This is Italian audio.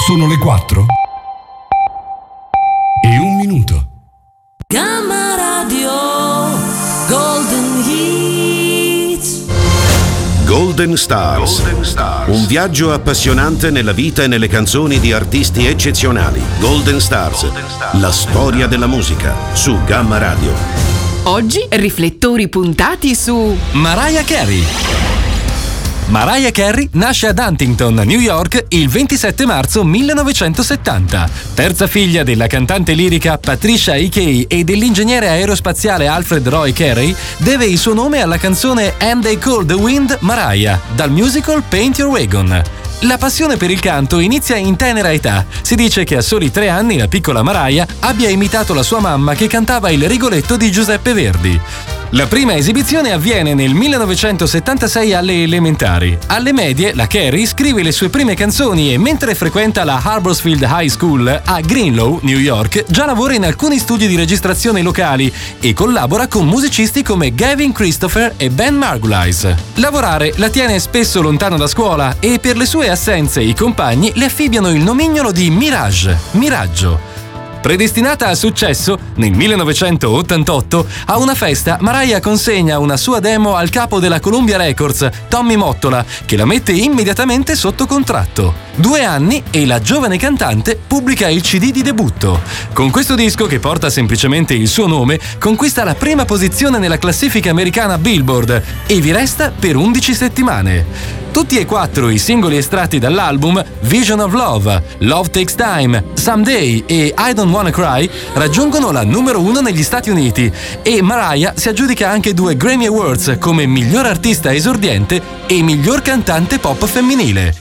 Sono le 4 e 1 minuto. Gamma Radio Golden Hits. Golden Stars. Un viaggio appassionante nella vita e nelle canzoni di artisti eccezionali. Golden Stars, la storia della musica, su Gamma Radio. Oggi riflettori puntati su Mariah Carey. Mariah Carey nasce ad Huntington, New York, il 27 marzo 1970. Terza figlia della cantante lirica Patricia Hickey e dell'ingegnere aerospaziale Alfred Roy Carey, deve il suo nome alla canzone And They Call the Wind Mariah, dal musical Paint Your Wagon. La passione per il canto inizia in tenera età. Si dice che a soli 3 anni la piccola Mariah abbia imitato la sua mamma che cantava il Rigoletto di Giuseppe Verdi. La prima esibizione avviene nel 1976 alle elementari. Alle medie, la Carey scrive le sue prime canzoni e mentre frequenta la Harborsfield High School a Greenlaw, New York, già lavora in alcuni studi di registrazione locali e collabora con musicisti come Gavin Christopher e Ben Margulies. Lavorare la tiene spesso lontano da scuola e per le sue assenze i compagni le affibbiano il nomignolo di Mirage, Miraggio. Predestinata al successo, nel 1988, a una festa Mariah consegna una sua demo al capo della Columbia Records, Tommy Mottola, che la mette immediatamente sotto contratto. 2 anni e la giovane cantante pubblica il CD di debutto. Con questo disco, che porta semplicemente il suo nome, conquista la prima posizione nella classifica americana Billboard e vi resta per 11 settimane. Tutti e 4 i singoli estratti dall'album Vision of Love, Love Takes Time, Someday e I Don't Wanna Cry raggiungono la numero 1 negli Stati Uniti e Mariah si aggiudica anche 2 Grammy Awards come miglior artista esordiente e miglior cantante pop femminile.